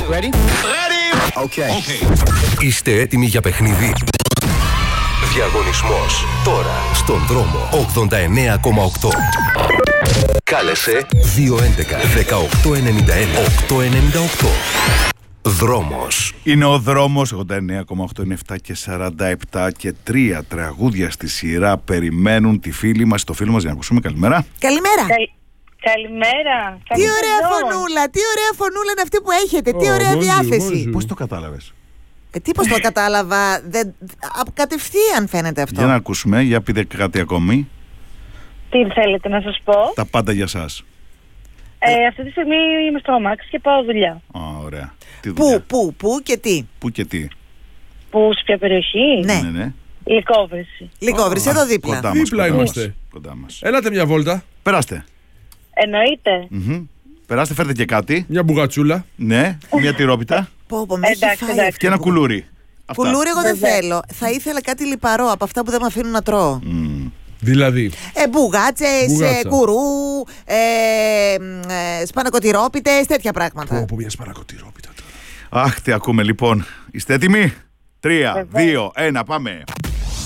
Ready? Okay. Είστε έτοιμοι για παιχνίδι? Διαγωνισμός τώρα στον δρόμο 89,8. Κάλεσε 211 1891 898. Δρόμος. Είναι ο δρόμος 89,8, είναι 7 και 47 και 3 τραγούδια στη σειρά περιμένουν τη φίλη μας, το φίλο μας, για να ακούσουμε. Καλημέρα. Καλημέρα. Καλημέρα. Τι ωραία φωνούλα, τι ωραία φωνούλα είναι αυτή που έχετε, τι ωραία διάθεση. Πώς το κατάλαβες? Τι πώς το κατάλαβα, κατευθείαν φαίνεται αυτό. Για να ακούσουμε, για πείτε κάτι ακόμη. Τι θέλετε να σας πω? Τα πάντα για σας. Αυτή τη στιγμή είμαι στο αμάξι και πάω δουλειά. Ωραία. Τι Πού και τι? Πού και τι? Πού, σε ποια περιοχή? Ναι. Λυκόβρηση. Λυκόβρηση, εδώ δίπλα. Κοντά μας, Δίπλα κοντά είμαστε. Κοντά μας. Έλατε μια βόλτα. Περάστε. Εννοείται. Περάστε, φέρτε και κάτι. Μια μπουγατσούλα. Ναι, μια τυρόπιτα Πω, με έχει Εντάξει, φάει εντάξει. αυτή και ένα που- κουλούρι. Αυτά. Κουλούρι εγώ δεν Βέβαια. θέλω. Θα ήθελα κάτι λιπαρό από αυτά που δεν με αφήνουν να τρώω. Δηλαδή. Μπουγάτσες, Μπουγάτσα. κουρού, σπανακοτηρόπιτες, τέτοια πράγματα. Από μια σπαρακοτηρόπιτα τώρα. Αχ, τι ακούμε λοιπόν. Είστε έτοιμοι? 3, 2, 1, πάμε.